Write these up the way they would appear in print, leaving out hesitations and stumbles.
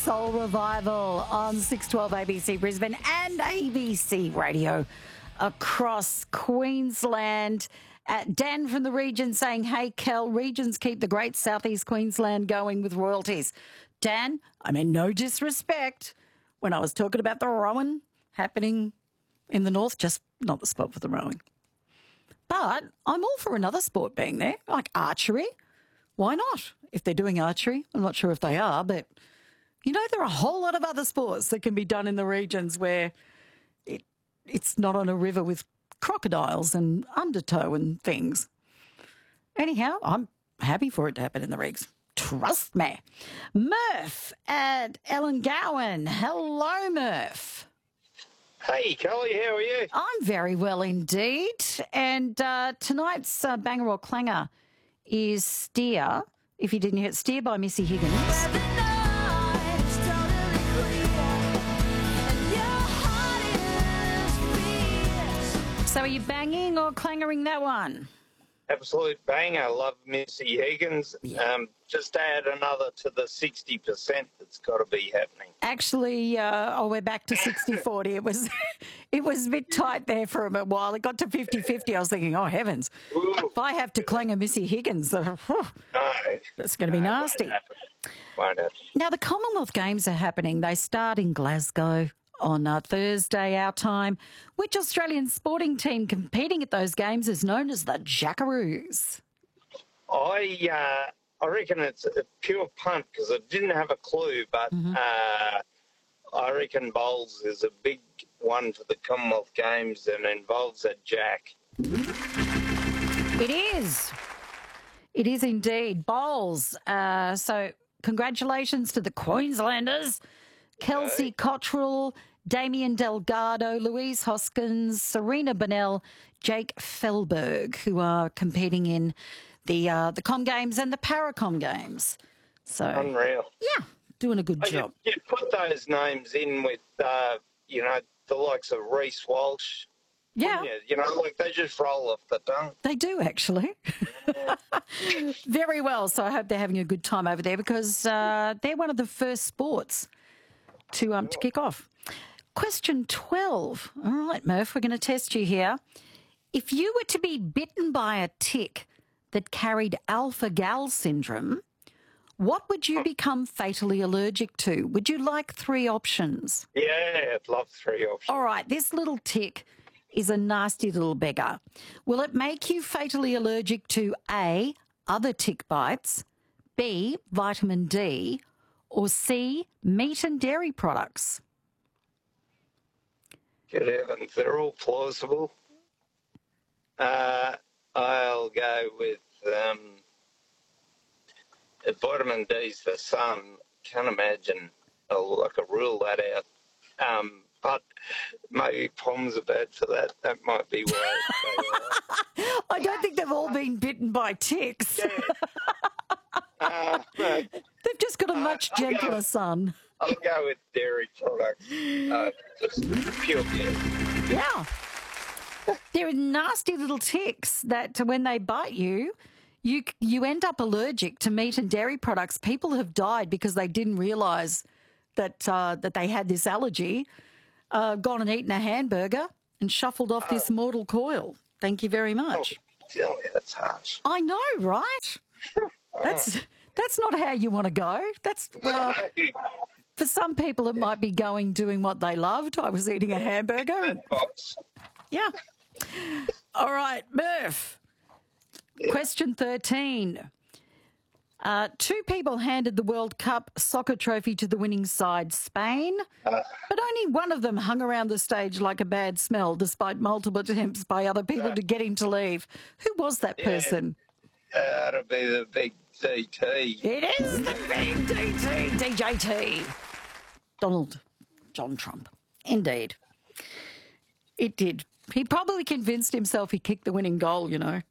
Soul Revival on 612 ABC Brisbane and ABC Radio across Queensland. Dan from the region saying, hey, Kel, regions keep the great southeast Queensland going with royalties. Dan, I mean, no disrespect when I was talking about the rowing happening in the north, just not the spot for the rowing. But I'm all for another sport being there, like archery. Why not? If they're doing archery, I'm not sure if they are, but, you know, there are a whole lot of other sports that can be done in the regions where it's not on a river with crocodiles and undertow and things. Anyhow, I'm happy for it to happen in the regs. Trust me. Murph at Ellen Gowan. Hello, Murph. Hey, Kelly, how are you? I'm very well indeed. And tonight's banger or clanger is Steer. If you didn't hear it, Steer by Missy Higgins. So are you banging or clangering that one? Absolute banger. Love Missy Higgins. Yeah. Just add another to the 60% that's got to be happening. Actually, we're back to 60-40. It was a bit tight there for a while. It got to 50-50. I was thinking, oh, heavens. Ooh. If I have to clang a Missy Higgins, that's going to be nasty. Won't happen. Now, the Commonwealth Games are happening. They start in Glasgow on Thursday, our time. Which Australian sporting team competing at those games is known as the Jackaroos? I reckon it's a pure punt because I didn't have a clue, but I reckon bowls is a big one for the Commonwealth Games and involves a jack. It is. It is indeed. Bowls. So congratulations to the Queenslanders. Kelsey Cottrell, Damien Delgado, Louise Hoskins, Serena Bonnell, Jake Felberg, who are competing in the Com Games and the Paracom Games. So Unreal. Yeah, doing a good job. You put those names in with, the likes of Reece Walsh. Yeah. You know, like they just roll off the tongue. They do, actually. Very well. So I hope they're having a good time over there because they're one of the first sports to kick off. Question 12. All right, Murph, we're going to test you here. If you were to be bitten by a tick that carried alpha-gal syndrome, what would you become fatally allergic to? Would you like 3 options? Yeah, I'd love 3 options. All right, this little tick is a nasty little beggar. Will it make you fatally allergic to A, other tick bites, B, vitamin D, or C, meat and dairy products? Good heavens, they're all plausible. I'll go with vitamin D's the sun. Can't imagine I could rule that out. But maybe Poms are bad for that. That might be why. I don't think they've all been bitten by ticks. Yeah. No, They've just got a much gentler sun. I'll go with dairy products. Just pure dairy. Yeah. There are nasty little ticks that when they bite you, you end up allergic to meat and dairy products. People have died because they didn't realise that they had this allergy, gone and eaten a hamburger and shuffled off this mortal coil. Thank you very much. Oh, that's harsh. I know, right? That's not how you want to go. For some people, it might be doing what they loved. I was eating a hamburger. Yeah. All right, Murph. Yeah. Question 13. 2 people handed the World Cup soccer trophy to the winning side, Spain, but only one of them hung around the stage like a bad smell despite multiple attempts by other people to get him to leave. Who was that person? That'll be the big DT. It is the big DT, DJT. John Trump. Indeed. It did. He probably convinced himself he kicked the winning goal, you know.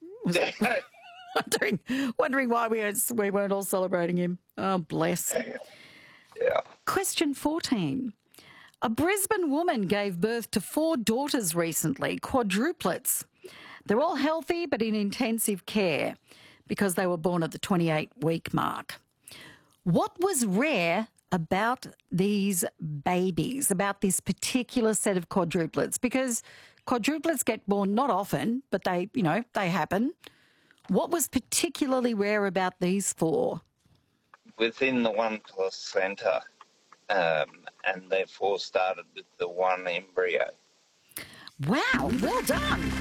Wondering why we weren't all celebrating him. Oh, bless. Yeah. Question 14. A Brisbane woman gave birth to 4 daughters recently, quadruplets. They're all healthy but in intensive care because they were born at the 28-week mark. What was rare about these babies, about this particular set of quadruplets? Because quadruplets get born not often, but they happen. What was particularly rare about these four? Within the one placenta, and therefore started with the one embryo. Wow, well done.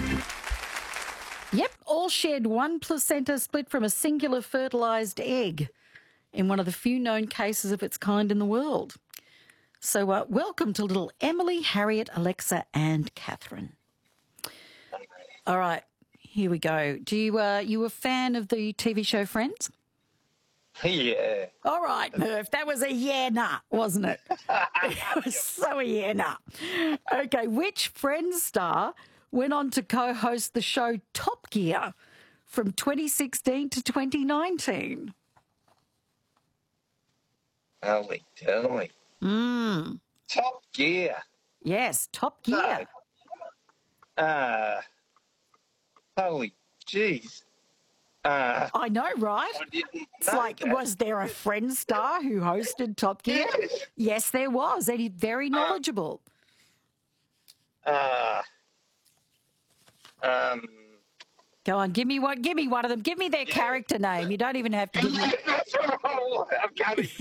Yep, all shared one placenta split from a singular fertilised egg in one of the few known cases of its kind in the world. So welcome to little Emily, Harriet, Alexa and Catherine. All right, here we go. Do you a fan of the TV show Friends? Yeah. All right, Murph, that was a yeah, nah, wasn't it? It was so a yeah, nah. Okay, which Friends star went on to co-host the show Top Gear from 2016 to 2019? Holy totally. Top Gear. Yes, Top Gear. Holy jeez. I know, right? I didn't It's know like, that. was there a Friends star who hosted Top Gear? Yes. Yes, there was, and he's very knowledgeable. Go on, give me one of them. Give me their character name. You don't even have to give me. That's all. I've got it.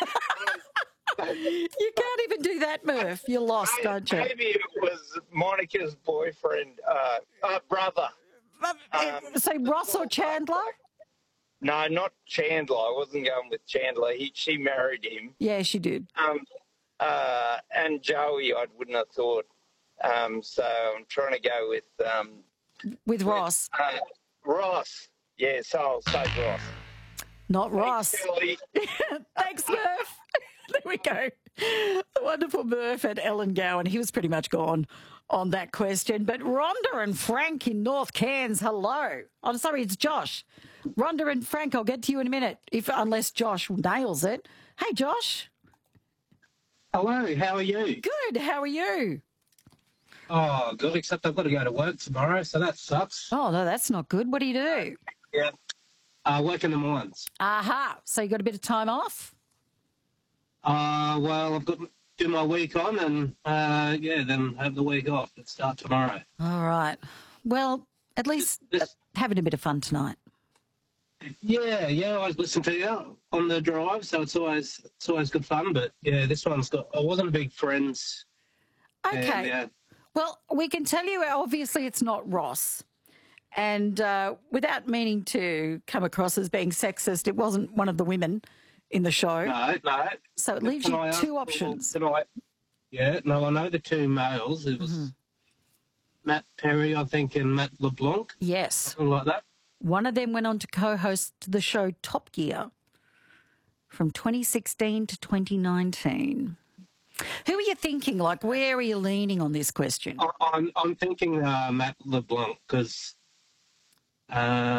You can't even do that, Murph. You're lost, aren't you? Maybe it was Monica's boyfriend, brother. Say Ross or Chandler? No, not Chandler. I wasn't going with Chandler. She married him. Yeah, she did. And Joey, I wouldn't have thought. So I'm trying to go With Ross. Ross. Yeah, so I'll say Ross. Not Ross. Kelly. Thanks, Murph. There we go. The wonderful Murph at Ellen Gowan. He was pretty much gone on that question. But Rhonda and Frank in North Cairns, hello. I'm sorry, it's Josh. Rhonda and Frank, I'll get to you in a minute, unless Josh nails it. Hey, Josh. Hello, how are you? Good, how are you? Oh, good, except I've got to go to work tomorrow, so that sucks. Oh, no, that's not good. What do you do? Yeah. Work in the mines. Aha, so you got a bit of time off? Well, I've got to do my week on and, then have the week off and start tomorrow. All right. Well, at least having a bit of fun tonight. Yeah, I always listen to you on the drive, so it's always good fun. But yeah, this one's got. I wasn't a big Friends. Okay. And, well, we can tell you. Obviously, it's not Ross, and without meaning to come across as being sexist, it wasn't one of the women in the show. No. So it leaves you two options. I know the two males. It was Matt Perry, I think, and Matt LeBlanc. Yes. Something like that. One of them went on to co-host the show Top Gear from 2016 to 2019. Who are you thinking? Like, where are you leaning on this question? I'm thinking Matt LeBlanc because, but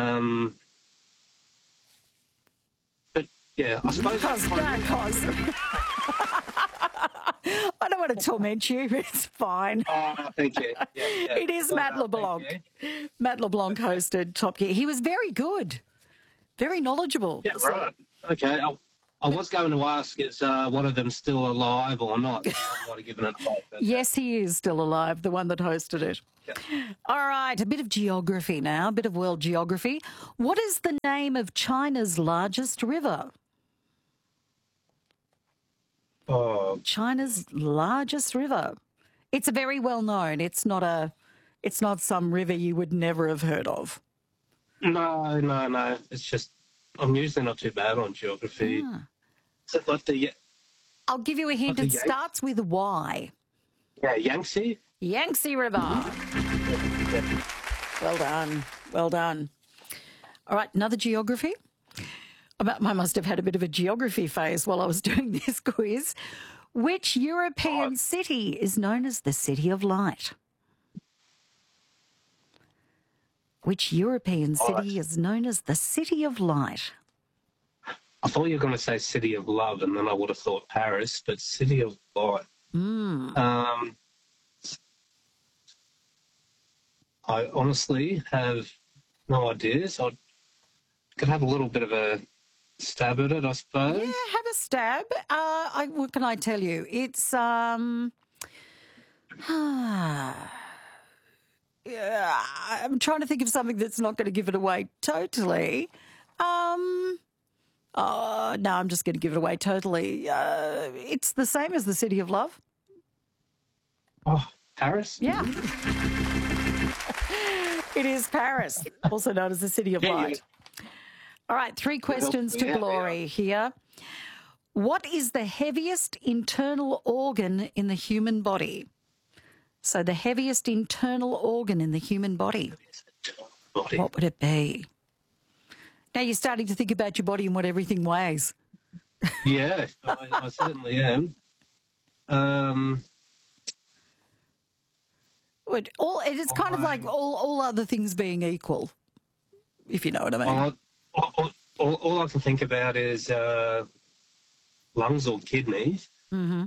yeah, I suppose. I don't want to torment you, but it's fine. Oh, thank you. Yeah. It is Matt LeBlanc. Matt LeBlanc hosted Top Gear. He was very good, very knowledgeable. Yeah, right. Okay. I was going to ask, is one of them still alive or not? I might have given it a thought. Yes, he is still alive, the one that hosted it. Yeah. All right, a bit of geography now, a bit of world geography. What is the name of China's largest river? Oh, China's largest river. It's a very well known. It's not some river you would never have heard of. no. It's just I'm usually not too bad on geography. Is it like the? I'll give you a hint. It Yangtze? starts with Y. Yeah, Yangtze. Yangtze River. Well done. Well done. All right, another geography. I must have had a bit of a geography phase while I was doing this quiz. Which European city is known as the City of Light? Which European city is known as the City of Light? I thought you were going to say City of Love, and then I would have thought Paris, but City of Light. I honestly have no ideas. I could have a little bit of a stab at it, I suppose. Yeah, have a stab. What can I tell you? It's yeah, I'm trying to think of something that's not going to give it away totally. Oh, no, I'm just going to give it away totally. It's the same as the City of Love. Oh, Paris? Yeah. It is Paris, also known as the City of Light. All right, 3 questions to Glory here. What is the heaviest internal organ in the human body? So the heaviest internal organ in the human body. What would it be? Now you're starting to think about your body and what everything weighs. Yeah, I certainly am. It's kind of like all other things being equal, if you know what I mean. All I can think about is lungs or kidneys. Mm-hmm.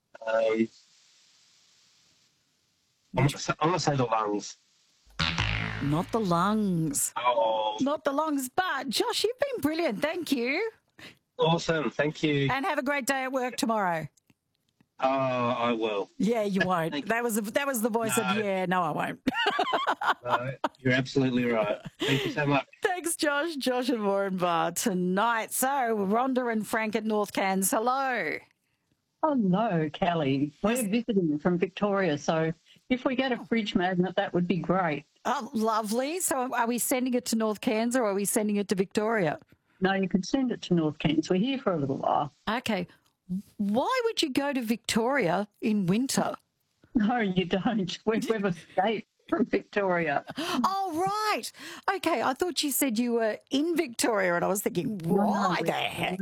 I'm going to say the lungs. Not the lungs. Oh. Not the lungs. But, Josh, you've been brilliant. Thank you. Awesome. Thank you. And have a great day at work tomorrow. Oh, I will. Yeah, you won't. That was the voice of, yeah, no, I won't. No, you're absolutely right. Thank you so much. Thanks, Josh. Josh and Warren Barr tonight. So, Rhonda and Frank at North Cairns, hello. Hello, Kelly. We're visiting from Victoria, so if we get a fridge magnet, that would be great. Oh, lovely. So are we sending it to North Cairns or are we sending it to Victoria? No, you can send it to North Cairns. We're here for a little while. Okay. Why would you go to Victoria in winter? No, you don't. We've escaped from Victoria. Oh, right. Okay, I thought you said you were in Victoria and I was thinking, why the heck?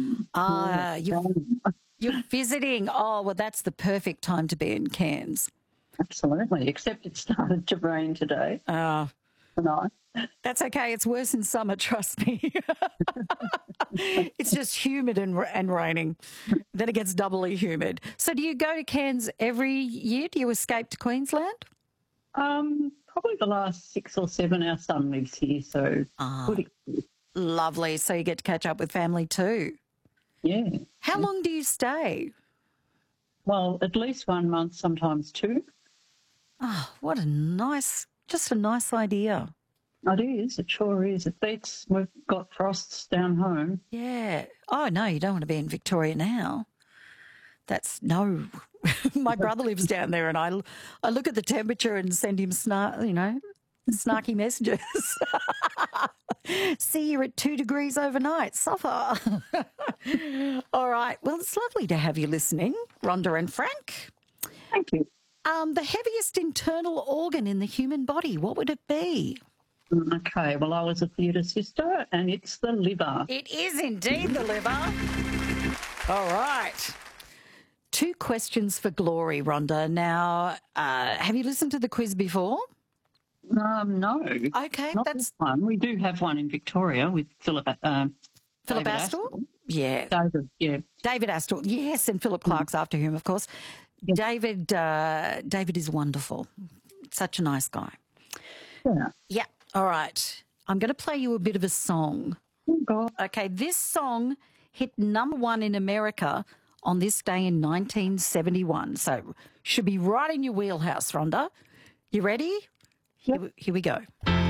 You're visiting. Oh, well, that's the perfect time to be in Cairns. Absolutely, except it started to rain today. Tonight. That's okay. It's worse in summer, trust me. It's just humid and raining. Then it gets doubly humid. So do you go to Cairns every year? Do you escape to Queensland? Probably the last 6 or 7. Our son lives here, so good. Lovely. So you get to catch up with family too. Yeah. How long do you stay? Well, at least 1 month, sometimes 2. Oh, what a nice idea. It is. It sure is. It beats. We've got frosts down home. Yeah. Oh, no, you don't want to be in Victoria now. No. My brother lives down there and I look at the temperature and send him snarky messages. See, you're at 2 degrees overnight. Suffer. All right. Well, it's lovely to have you listening, Rhonda and Frank. Thank you. The heaviest internal organ in the human body, what would it be? Okay, well, I was a theatre sister, and it's the liver. It is indeed the liver. All right. 2 questions for Glory, Rhonda. Now, have you listened to the quiz before? No. Okay, not this one. We do have one in Victoria with Philip Astle? Yeah. David Astle. Yes, and Philip Clark's after him, of course. Yep. David is wonderful. Such a nice guy. Yeah. Yeah. All right. I'm going to play you a bit of a song. Oh, God. Okay. This song hit #1 in America on this day in 1971. So should be right in your wheelhouse, Rhonda. You ready? Yep. Here we go.